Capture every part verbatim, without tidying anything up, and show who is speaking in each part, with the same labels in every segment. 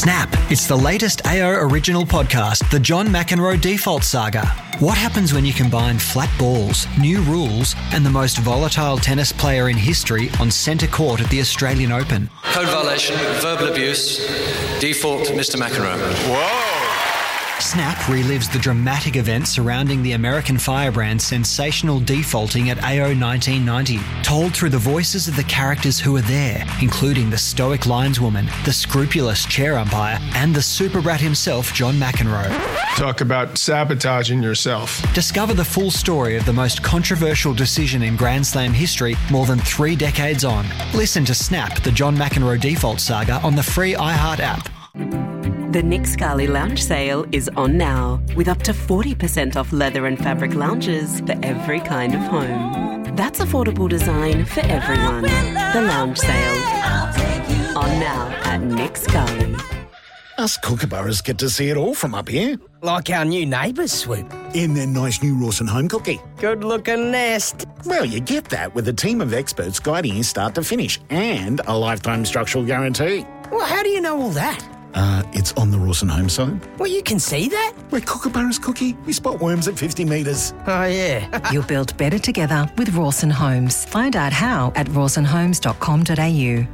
Speaker 1: Snap, it's the latest A O original podcast, The John McEnroe Default Saga. What happens when you combine flat balls, new rules, and the most volatile tennis player in history on centre court at the Australian Open?
Speaker 2: Code violation, verbal abuse, default Mister McEnroe.
Speaker 3: Whoa!
Speaker 1: Snap relives the dramatic events surrounding the American firebrand's sensational defaulting at A O nineteen ninety, told through the voices of the characters who were there, including the stoic lineswoman, the scrupulous chair umpire, and the super brat himself, John McEnroe.
Speaker 3: Talk about sabotaging yourself.
Speaker 1: Discover the full story of the most controversial decision in Grand Slam history more than three decades on. Listen to Snap, the John McEnroe Default Saga on the free iHeart app.
Speaker 4: The Nick Scali Lounge Sale is on now, with up to forty percent off leather and fabric lounges for every kind of home. That's affordable design for everyone. The Lounge Sale. On now at Nick Scali.
Speaker 5: Us kookaburras get to see it all from up here.
Speaker 6: Like our new neighbours, Swoop.
Speaker 5: In their nice new Rawson home cookie.
Speaker 6: Good-looking nest.
Speaker 5: Well, you get that with a team of experts guiding you start to finish and a lifetime structural guarantee.
Speaker 6: Well, how do you know all that?
Speaker 5: Uh, it's on the Rawson home side.
Speaker 6: Well, you can see that?
Speaker 5: We're kookaburras cookie. We spot worms at fifty metres.
Speaker 6: Oh, yeah.
Speaker 7: You'll build better together with Rawson Homes. Find out how at rawson homes dot com dot a u.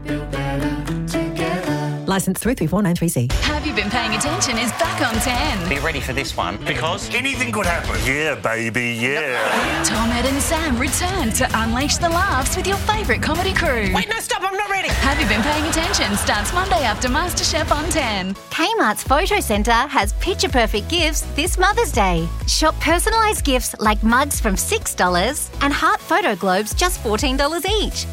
Speaker 7: Licence three three four nine three C.
Speaker 8: Have You Been Paying Attention is back on ten.
Speaker 9: Be ready for this one, because anything could happen. Yeah, baby, yeah.
Speaker 8: Tom, Ed and Sam return to unleash the laughs with your favourite comedy crew.
Speaker 6: Wait, no, stop, I'm not ready.
Speaker 8: Have You Been Paying Attention starts Monday after MasterChef on ten.
Speaker 10: Kmart's Photo Centre has picture-perfect gifts this Mother's Day. Shop personalised gifts like mugs from six dollars and heart photo globes just fourteen dollars each.